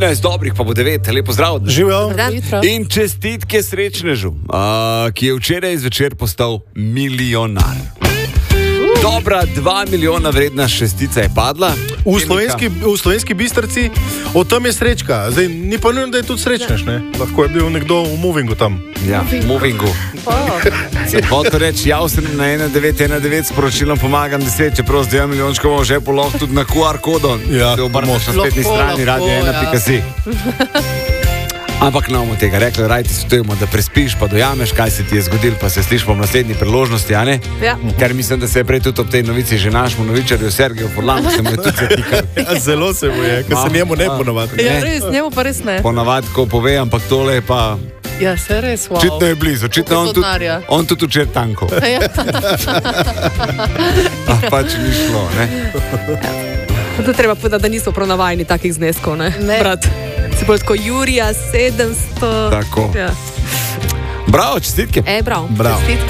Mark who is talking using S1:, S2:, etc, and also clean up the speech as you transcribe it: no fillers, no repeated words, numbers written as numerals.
S1: 13 dobrih, pa bo 9. Lepo zdrav.
S2: Živijo.
S1: In čestitke srečnežu, ki je včeraj zvečer postal milijonar. Dobra 2 milijona vredna šestica je padla.
S2: V Slovenski Bistrici, o tem je srečka. Zdaj, ni pa nujno, da je tudi srečnež, ne? Lahko je bil nekdo v movingu tam.
S1: Ja, movingu. Hotel reči, jav sem na 1919 sporočilom pomagam 10, čeprav z 2 milijončkom že lahko tudi na QR kodo.
S2: Ja,
S1: se obrneš na spletni strani radio1.si. Ampak ne bomo tega rekli, raj ti svetujemo, da prespiš, pa dojameš, kaj se ti je zgodilo, pa se slišimo v naslednji priložnosti, a ne?
S3: Ja.
S1: Ker mislim, da se je prej tudi ob tej novici že našemu novičarju Sergeju Furlanu se mu je tudi zatikal.
S2: Ja, zelo se mu je, ker se njemu ne ponovadi.
S3: Ja, res, njemu pa res ne.
S1: Ponavadi, ko pove, ampak tole je pa...
S3: Ja, se res, wow.
S1: Očitno je blizu, očitno on tudi včer tanko.
S3: Ja.
S1: Pač ni šlo, ne?
S3: To treba povedati, da niso prav navajeni takih zneskov, ne? Brat. Si bolj tako Jurija, 700...
S1: Tako.
S3: Ja.
S1: Bravo, čestitke.
S3: Bravo.
S2: Bravo.
S3: Čestitke.